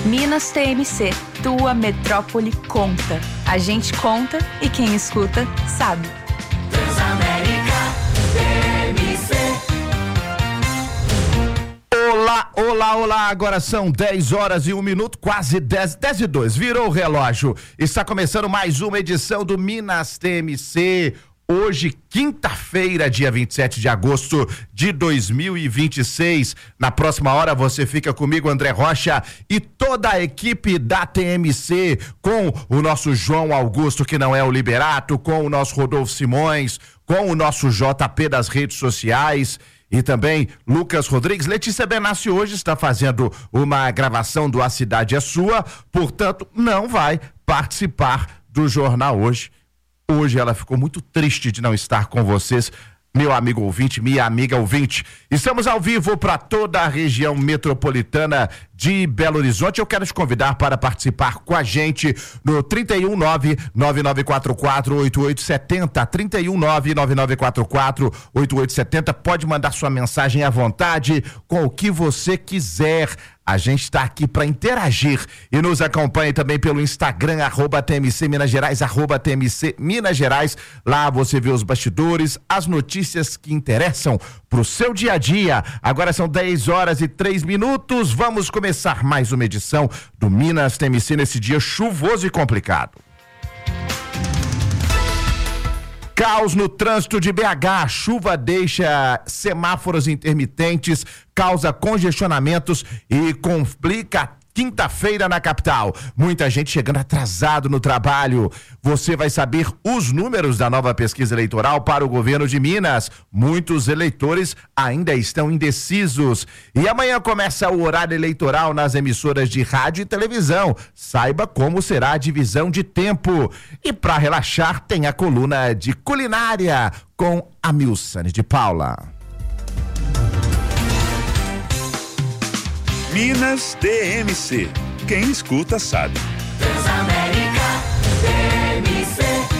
Minas TMC, tua metrópole conta. A gente conta e quem escuta sabe. Transamérica TMC. Olá, agora são 10 horas e 1 minuto, quase 10:02, virou o relógio. Está começando mais uma edição do Minas TMC. Hoje, quinta-feira, dia 27 de agosto de 2026. Na próxima hora você fica comigo, André Rocha, e toda a equipe da TMC, com o nosso João Augusto, que não é o Liberato, com o nosso Rodolfo Simões, com o nosso JP das redes sociais e também Lucas Rodrigues. Letícia Benassi hoje está fazendo uma gravação do A Cidade é Sua, portanto, não vai participar do jornal hoje. Hoje ela ficou muito triste de não estar com vocês, meu amigo ouvinte, minha amiga ouvinte. Estamos ao vivo para toda a região metropolitana de Belo Horizonte. Eu quero te convidar para participar com a gente no 319-9944-8870, 319-9944-8870. Pode mandar sua mensagem à vontade, com o que você quiser. A gente está aqui para interagir e nos acompanhe também pelo Instagram, @TMC Minas Gerais, @TMC Minas Gerais. Lá você vê os bastidores, as notícias que interessam para o seu dia a dia. Agora são 10 horas e 3 minutos. Vamos começar mais uma edição do Minas TMC nesse dia chuvoso e complicado. Caos no trânsito de BH, a chuva deixa semáforos intermitentes, causa congestionamentos e complica quinta-feira na capital. Muita gente chegando atrasado no trabalho. Você vai saber os números da nova pesquisa eleitoral para o governo de Minas. Muitos eleitores ainda estão indecisos. E amanhã começa o horário eleitoral nas emissoras de rádio e televisão. Saiba como será a divisão de tempo. E para relaxar, tem a coluna de culinária com a Milsane de Paula. Minas TMC. Quem escuta sabe. Transamérica TMC.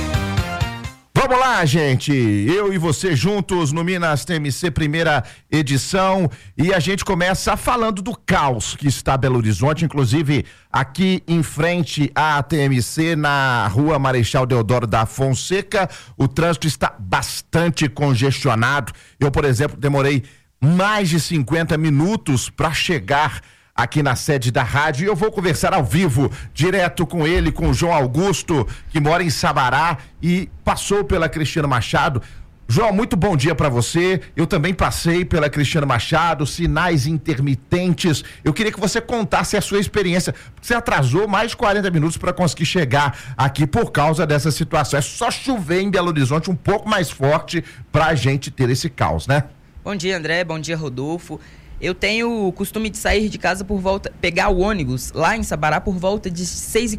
Vamos lá, gente. Eu e você juntos no Minas TMC, primeira edição. E a gente começa falando do caos que está Belo Horizonte, inclusive aqui em frente à TMC, na rua Marechal Deodoro da Fonseca. O trânsito está bastante congestionado. Eu, por exemplo, demorei mais de 50 minutos para chegar aqui na sede da rádio, e eu vou conversar ao vivo, direto com ele, com o João Augusto, que mora em Sabará e passou pela Cristiano Machado. João, muito bom dia para você. Eu também passei pela Cristiano Machado, sinais intermitentes. Eu queria que você contasse a sua experiência. Você atrasou mais de 40 minutos para conseguir chegar aqui por causa dessa situação. É só chover em Belo Horizonte um pouco mais forte para a gente ter esse caos, né? Bom dia, André. Bom dia, Rodolfo. Eu tenho o costume de sair de casa pegar o ônibus lá em Sabará por volta de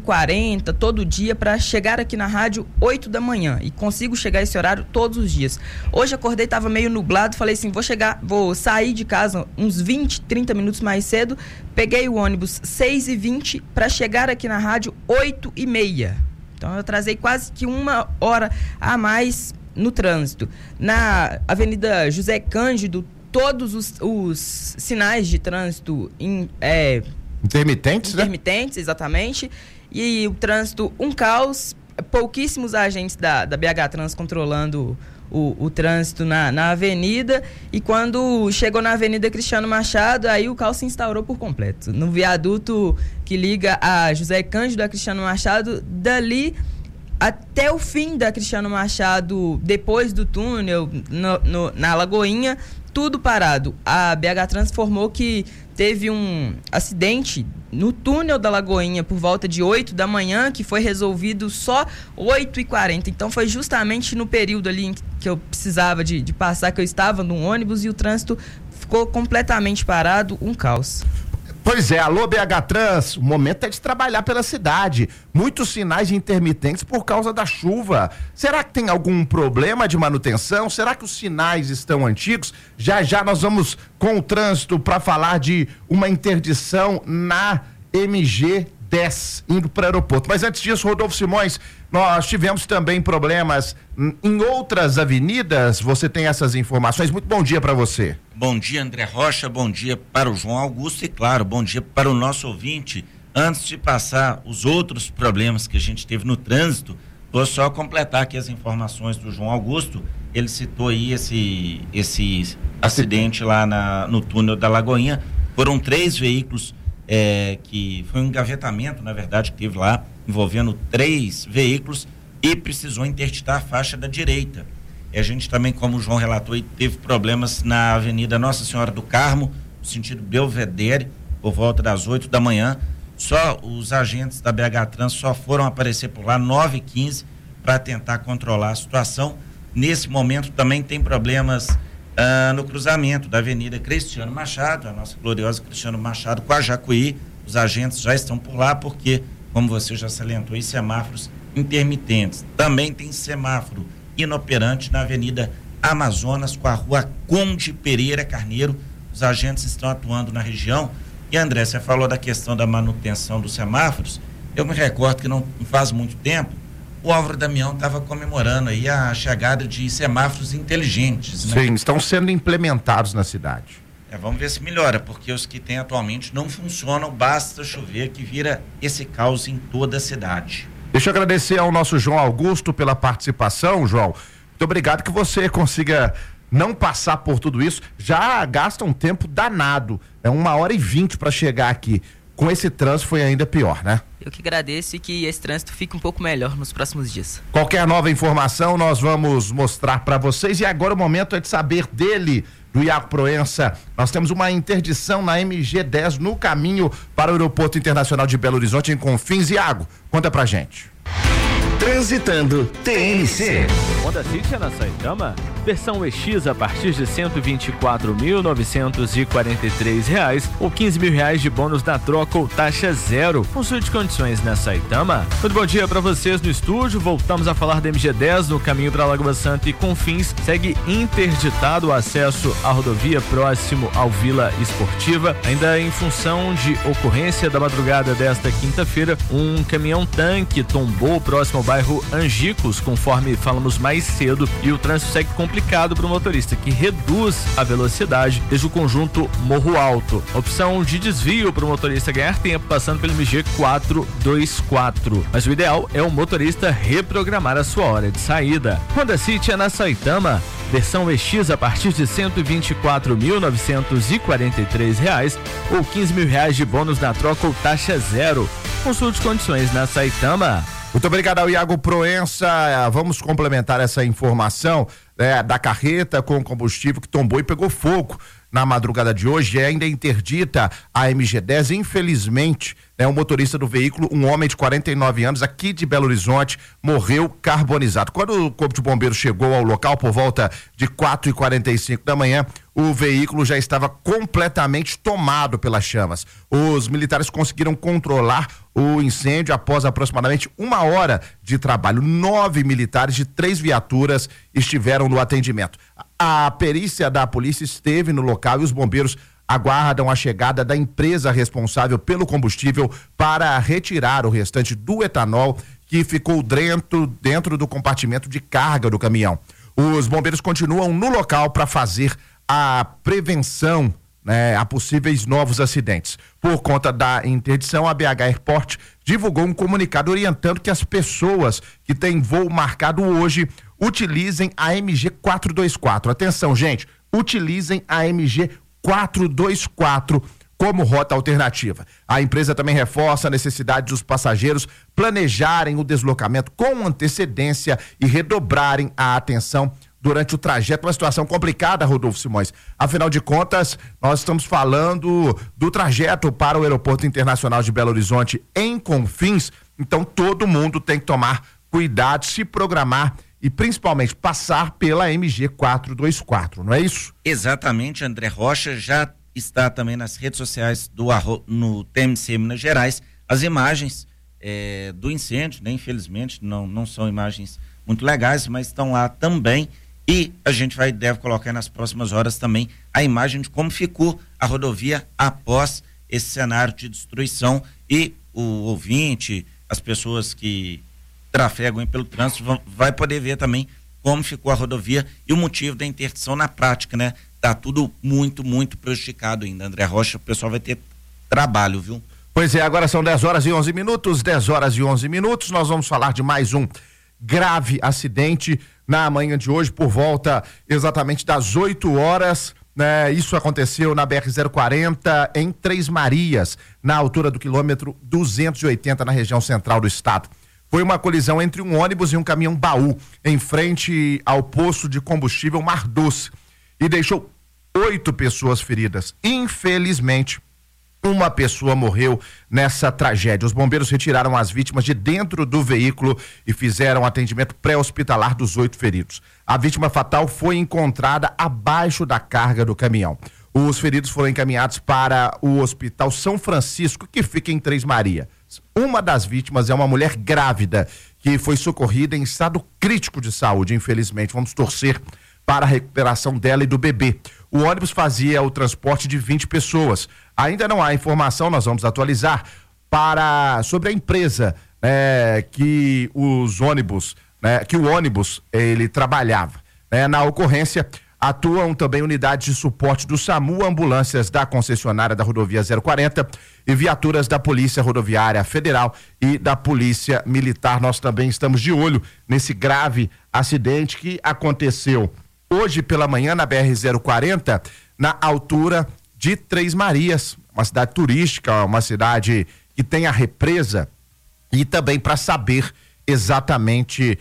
6h40 todo dia para chegar aqui na rádio 8 da manhã. E consigo chegar esse horário todos os dias. Hoje acordei, estava meio nublado, falei assim, vou sair de casa uns 20, 30 minutos mais cedo. Peguei o ônibus 6h20 para chegar aqui na rádio 8h30. Então eu atrasei quase que 1 hora a mais no trânsito. Na Avenida José Cândido, todos os sinais de trânsito intermitentes, né? Intermitentes, exatamente. E o trânsito, um caos, pouquíssimos agentes da BH Trans controlando o trânsito na avenida. E quando chegou na Avenida Cristiano Machado, aí o caos se instaurou por completo. No viaduto que liga a José Cândido a Cristiano Machado, dali até o fim da Cristiano Machado, depois do túnel, na Lagoinha, tudo parado. A BH Trans informou que teve um acidente no túnel da Lagoinha por volta de 8 da manhã, que foi resolvido só 8h40. Então foi justamente no período ali em que eu precisava de passar, que eu estava num ônibus, e o trânsito ficou completamente parado, um caos. Pois é, alô BH Trans, o momento é de trabalhar pela cidade. Muitos sinais intermitentes por causa da chuva. Será que tem algum problema de manutenção? Será que os sinais estão antigos? Já já nós vamos com o trânsito para falar de uma interdição na MG 10, indo para o aeroporto. Mas antes disso, Rodolfo Simões, nós tivemos também problemas em outras avenidas. Você tem essas informações? Muito bom dia para você. Bom dia, André Rocha, bom dia para o João Augusto e, claro, bom dia para o nosso ouvinte. Antes de passar os outros problemas que a gente teve no trânsito, vou só completar aqui as informações do João Augusto. Ele citou aí esse acidente lá no túnel da Lagoinha. Foram 3 veículos, que foi um engavetamento, na verdade, que teve lá, envolvendo 3 veículos e precisou interditar a faixa da direita. E a gente também, como o João relatou, teve problemas na Avenida Nossa Senhora do Carmo, no sentido Belvedere, por volta das 8 da manhã. Só os agentes da BH Trans só foram aparecer por lá 9h15 para tentar controlar a situação. Nesse momento também tem problemas no cruzamento da Avenida Cristiano Machado, a nossa gloriosa Cristiano Machado com a Jacuí. Os agentes já estão por lá porque, como você já salientou, aí, semáforos intermitentes. Também tem semáforo inoperante na Avenida Amazonas com a Rua Conde Pereira Carneiro. Os agentes estão atuando na região. E André, você falou da questão da manutenção dos semáforos. Eu me recordo que não faz muito tempo, o Álvaro Damião estava comemorando aí a chegada de semáforos inteligentes, né? Sim, estão sendo implementados na cidade. Vamos ver se melhora, porque os que tem atualmente não funcionam, basta chover que vira esse caos em toda a cidade. Deixa eu agradecer ao nosso João Augusto pela participação, João. Muito obrigado, que você consiga não passar por tudo isso. Já gasta um tempo danado, 1h20 para chegar aqui. Com esse trânsito foi ainda pior, né? Eu que agradeço e que esse trânsito fique um pouco melhor nos próximos dias. Qualquer nova informação nós vamos mostrar para vocês, e agora o momento é de saber dele, do Iago Proença. Nós temos uma interdição na MG10 no caminho para o Aeroporto Internacional de Belo Horizonte, em Confins. Iago, conta pra gente. Transitando TNC. Honda City é na Saitama, versão EX a partir de R$ 124.943 ou R$15.000 de bônus na troca ou taxa zero. Consulte condições na Saitama. Muito bom dia para vocês no estúdio. Voltamos a falar da MG10 no caminho para Lagoa Santa e Confins. Segue interditado o acesso à rodovia próximo ao Vila Esportiva. Ainda em função de ocorrência da madrugada desta quinta-feira, um caminhão-tanque tombou próximo ao bairro Angicos, conforme falamos mais cedo, e o trânsito segue complicado para o motorista, que reduz a velocidade desde o conjunto Morro Alto. Opção de desvio para o motorista ganhar tempo passando pelo MG 424. Mas o ideal é o motorista reprogramar a sua hora de saída. Honda City é na Saitama, versão EX a partir de R$ 124.943 ou R$15.000 de bônus na troca ou taxa zero. Consulte condições na Saitama. Muito obrigado ao Iago Proença. Vamos complementar essa informação da carreta com combustível que tombou e pegou fogo na madrugada de hoje. Ainda interdita a MG10. Infelizmente, o motorista do veículo, um homem de 49 anos, aqui de Belo Horizonte, morreu carbonizado. Quando o Corpo de Bombeiros chegou ao local por volta de 4h45 da manhã, o veículo já estava completamente tomado pelas chamas. Os militares conseguiram controlar o incêndio após aproximadamente 1 hora de trabalho. 9 militares de 3 viaturas estiveram no atendimento. A perícia da polícia esteve no local e os bombeiros aguardam a chegada da empresa responsável pelo combustível para retirar o restante do etanol que ficou dentro do compartimento de carga do caminhão. Os bombeiros continuam no local para fazer a prevenção, a possíveis novos acidentes. Por conta da interdição, a BH Airport divulgou um comunicado orientando que as pessoas que têm voo marcado hoje utilizem a MG 424. Atenção, gente, utilizem a MG 424 como rota alternativa. A empresa também reforça a necessidade dos passageiros planejarem o deslocamento com antecedência e redobrarem a atenção durante o trajeto. Uma situação complicada, Rodolfo Simões. Afinal de contas, nós estamos falando do trajeto para o Aeroporto Internacional de Belo Horizonte em Confins, então todo mundo tem que tomar cuidado, se programar e principalmente passar pela MG 424, não é isso? Exatamente, André Rocha. Já está também nas redes sociais no TMC Minas Gerais as imagens do incêndio, né? Infelizmente não são imagens muito legais, mas estão lá também, e a gente deve colocar nas próximas horas também a imagem de como ficou a rodovia após esse cenário de destruição, e o ouvinte, as pessoas que trafegam pelo trânsito vai poder ver também como ficou a rodovia e o motivo da interdição na prática, né? Tá tudo muito, muito prejudicado ainda, André Rocha. O pessoal vai ter trabalho, viu? Pois é, agora são 10 horas e 11 minutos, 10 horas e 11 minutos, nós vamos falar de mais um grave acidente na manhã de hoje, por volta exatamente das 8 horas, né? Isso aconteceu na BR-040 em Três Marias, na altura do quilômetro 280, na região central do estado. Foi uma colisão entre um ônibus e um caminhão baú, em frente ao posto de combustível Mar Doce, e deixou 8 pessoas feridas. Infelizmente, uma pessoa morreu nessa tragédia. Os bombeiros retiraram as vítimas de dentro do veículo e fizeram atendimento pré-hospitalar dos 8 feridos. A vítima fatal foi encontrada abaixo da carga do caminhão. Os feridos foram encaminhados para o Hospital São Francisco, que fica em Três Marias. Uma das vítimas é uma mulher grávida que foi socorrida em estado crítico de saúde, infelizmente. Vamos torcer para a recuperação dela e do bebê. O ônibus fazia o transporte de 20 pessoas. Ainda não há informação, nós vamos atualizar sobre a empresa que o ônibus ele trabalhava. Na ocorrência, atuam também unidades de suporte do SAMU, ambulâncias da concessionária da rodovia 040 e viaturas da Polícia Rodoviária Federal e da Polícia Militar. Nós também estamos de olho nesse grave acidente que aconteceu hoje pela manhã na BR-040, na altura de Três Marias, uma cidade turística, uma cidade que tem a represa, e também para saber exatamente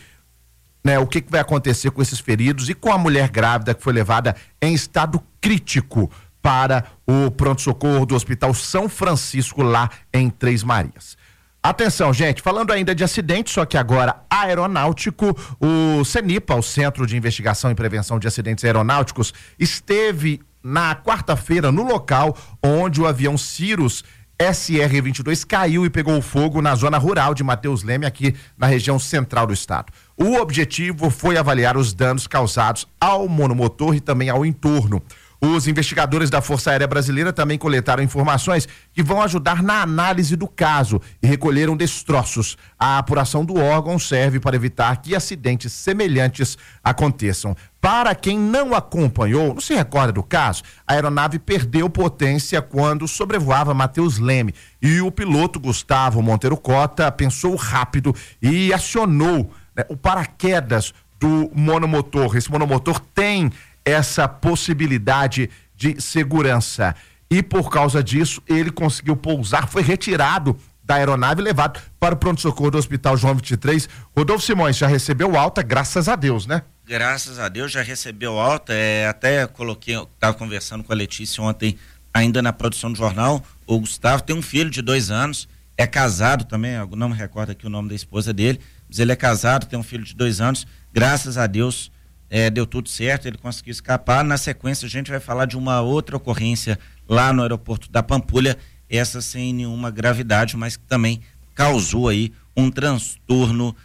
o que vai acontecer com esses feridos e com a mulher grávida que foi levada em estado crítico para o pronto-socorro do Hospital São Francisco, lá em Três Marias. Atenção, gente, falando ainda de acidente, só que agora aeronáutico, o CENIPA, o Centro de Investigação e Prevenção de Acidentes Aeronáuticos, esteve na quarta-feira no local onde o avião Cirrus SR-22 caiu e pegou fogo na zona rural de Mateus Leme, aqui na região central do estado. O objetivo foi avaliar os danos causados ao monomotor e também ao entorno. Os investigadores da Força Aérea Brasileira também coletaram informações que vão ajudar na análise do caso e recolheram destroços. A apuração do órgão serve para evitar que acidentes semelhantes aconteçam. Para quem não acompanhou, não se recorda do caso, a aeronave perdeu potência quando sobrevoava Mateus Leme e o piloto Gustavo Monteiro Cota pensou rápido e acionou o paraquedas do monomotor. Esse monomotor tem essa possibilidade de segurança e por causa disso ele conseguiu pousar, foi retirado da aeronave e levado para o pronto-socorro do Hospital João 23. Rodolfo Simões já recebeu alta, graças a Deus, né? Graças a Deus já recebeu alta, até estava conversando com a Letícia ontem, ainda na produção do jornal. O Gustavo tem um filho de 2 anos, é casado também, eu não me recordo aqui o nome da esposa dele, mas ele é casado, tem um filho de 2 anos, graças a Deus deu tudo certo, ele conseguiu escapar. Na sequência a gente vai falar de uma outra ocorrência lá no aeroporto da Pampulha, essa sem nenhuma gravidade, mas que também causou aí um transtorno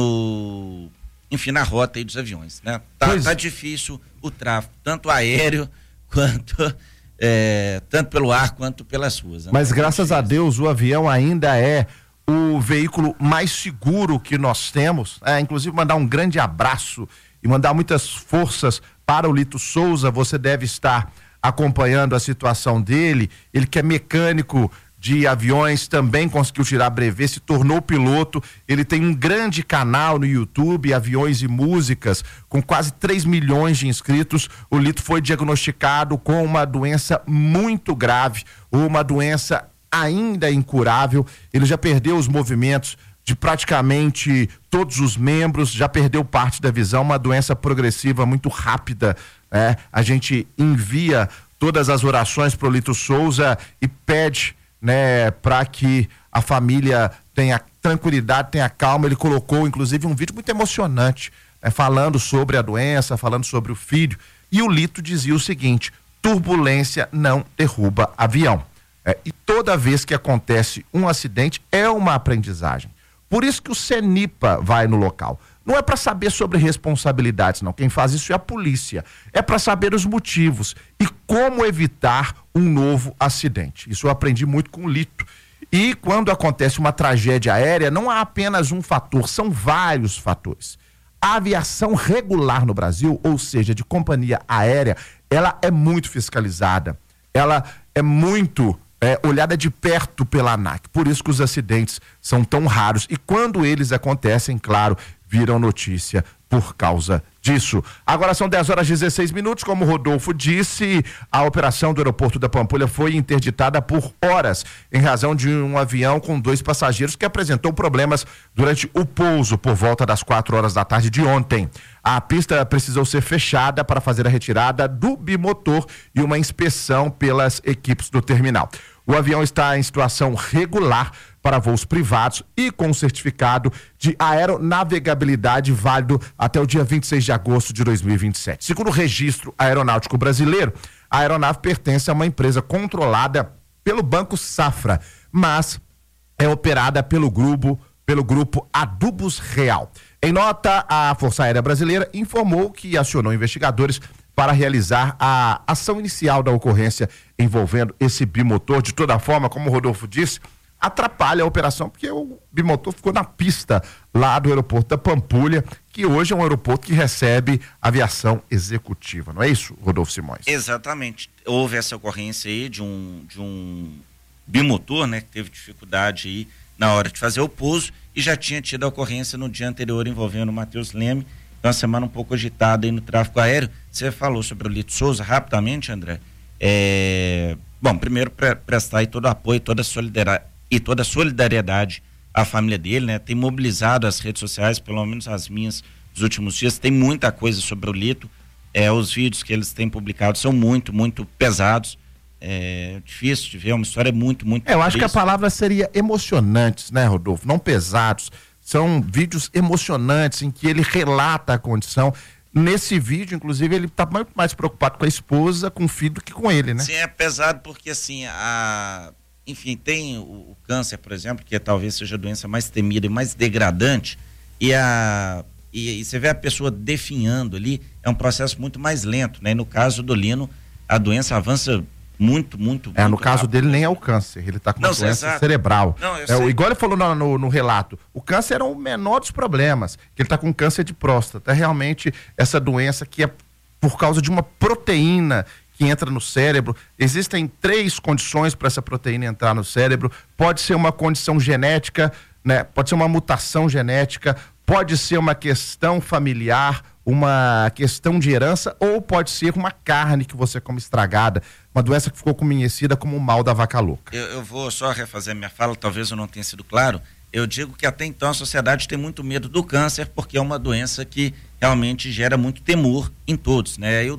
na rota aí dos aviões, né? Tá difícil o tráfego, tanto aéreo quanto tanto pelo ar quanto pelas ruas, né? Mas graças a Deus o avião ainda é o veículo mais seguro que nós temos, inclusive mandar um grande abraço e mandar muitas forças para o Lito Souza. Você deve estar acompanhando a situação dele, ele que é mecânico de aviões, também conseguiu tirar brevet, se tornou piloto, ele tem um grande canal no YouTube, Aviões e Músicas, com quase 3 milhões de inscritos. O Lito foi diagnosticado com uma doença muito grave, uma doença ainda incurável. Ele já perdeu os movimentos de praticamente todos os membros, já perdeu parte da visão, uma doença progressiva muito rápida, né? A gente envia todas as orações pro Lito Souza e pede, né, para que a família tenha tranquilidade, tenha calma. Ele colocou inclusive um vídeo muito emocionante, né, falando sobre a doença, falando sobre o filho, e o Lito dizia o seguinte: turbulência não derruba avião. E toda vez que acontece um acidente é uma aprendizagem. Por isso que o CENIPA vai no local. Não é para saber sobre responsabilidades, não. Quem faz isso é a polícia. É para saber os motivos e como evitar um novo acidente. Isso eu aprendi muito com o Lito. E quando acontece uma tragédia aérea, não há apenas um fator, são vários fatores. A aviação regular no Brasil, ou seja, de companhia aérea, ela é muito fiscalizada. Ela é muito olhada de perto pela ANAC. Por isso que os acidentes são tão raros. E quando eles acontecem, claro, viram notícia por causa disso. Agora são 10h16, como o Rodolfo disse, a operação do aeroporto da Pampulha foi interditada por horas, em razão de um avião com 2 passageiros que apresentou problemas durante o pouso por volta das 4 horas da tarde de ontem. A pista precisou ser fechada para fazer a retirada do bimotor e uma inspeção pelas equipes do terminal. O avião está em situação regular para voos privados e com certificado de aeronavegabilidade válido até o dia 26 de agosto de 2027. Segundo o Registro Aeronáutico Brasileiro, a aeronave pertence a uma empresa controlada pelo Banco Safra, mas é operada pelo grupo Adubos Real. Em nota, a Força Aérea Brasileira informou que acionou investigadores para realizar a ação inicial da ocorrência envolvendo esse bimotor. De toda forma, como o Rodolfo disse, atrapalha a operação, porque o bimotor ficou na pista lá do aeroporto da Pampulha, que hoje é um aeroporto que recebe aviação executiva. Não é isso, Rodolfo Simões? Exatamente. Houve essa ocorrência aí de um bimotor, né, que teve dificuldade aí na hora de fazer o pouso e já tinha tido a ocorrência no dia anterior envolvendo o Matheus Leme. Então, uma semana um pouco agitada aí no tráfego aéreo. Você falou sobre o Lito Souza, rapidamente, André. Bom, primeiro prestar aí todo o apoio, toda a solidariedade à família dele, né? Tem mobilizado as redes sociais, pelo menos as minhas, nos últimos dias. Tem muita coisa sobre o Lito. Os vídeos que eles têm publicado são muito, muito pesados. É difícil de ver, é uma história muito, muito eu acho que a palavra seria emocionantes, né, Rodolfo? Não pesados. São vídeos emocionantes em que ele relata a condição. Nesse vídeo, inclusive, ele está muito mais preocupado com a esposa, com o filho, do que com ele, né? Sim, é pesado porque, assim, enfim, tem o câncer, por exemplo, que talvez seja a doença mais temida e mais degradante, e você vê a pessoa definhando ali, é um processo muito mais lento, né? E no caso do Lino, a doença avança muito no caso rápido. dele nem é o câncer, ele está com uma doença cerebral. Igual ele falou no relato, o câncer era o menor dos problemas, que ele está com câncer de próstata. É realmente essa doença que é por causa de uma proteína que entra no cérebro. Existem 3 condições para essa proteína entrar no cérebro. Pode ser uma condição genética, né? Pode ser uma mutação genética, pode ser uma questão familiar, uma questão de herança, ou pode ser uma carne que você come estragada, uma doença que ficou conhecida como o mal da vaca louca. Eu vou só refazer minha fala, talvez eu não tenha sido claro. Eu digo que até então a sociedade tem muito medo do câncer, porque é uma doença que realmente gera muito temor em todos, né? Aí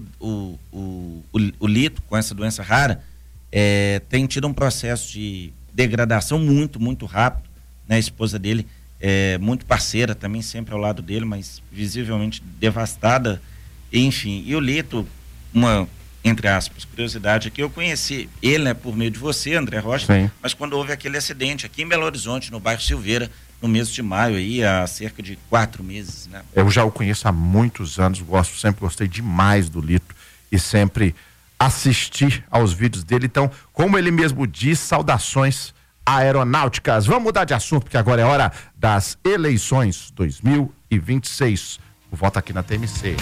o Lito, com essa doença rara, tem tido um processo de degradação muito, muito rápido, né? A esposa dele muito parceira também, sempre ao lado dele, mas visivelmente devastada, enfim. E o Lito, uma, entre aspas, curiosidade aqui, eu conheci ele, né, por meio de você, André Rocha. Sim. Mas quando houve aquele acidente aqui em Belo Horizonte, no bairro Silveira, no mês de maio, aí, há cerca de 4 meses, né? Eu já o conheço há muitos anos, sempre gostei demais do Lito e sempre assisti aos vídeos dele. Então, como ele mesmo diz, saudações aeronáuticas. Vamos mudar de assunto, porque agora é hora das eleições 2026. O voto aqui na TMC.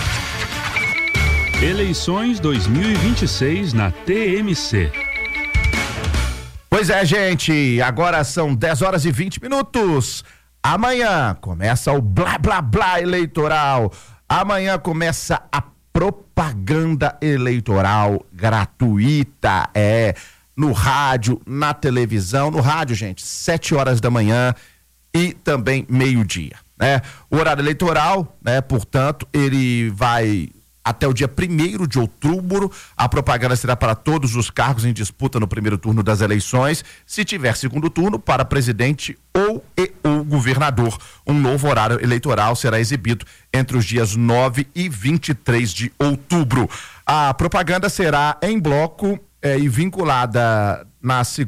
Eleições 2026 na TMC. Pois é, gente, agora são 10h20. Amanhã começa o blá blá blá eleitoral. Amanhã começa a propaganda eleitoral gratuita. No rádio, na televisão. No rádio, gente, 7h da manhã e também meio-dia, né? O horário eleitoral, né? Portanto, ele vai até o dia 1º de outubro. A propaganda será para todos os cargos em disputa no primeiro turno das eleições. Se tiver segundo turno, para presidente ou governador. Um novo horário eleitoral será exibido entre os dias 9 e 23 de outubro. A propaganda será em bloco e vinculada na segunda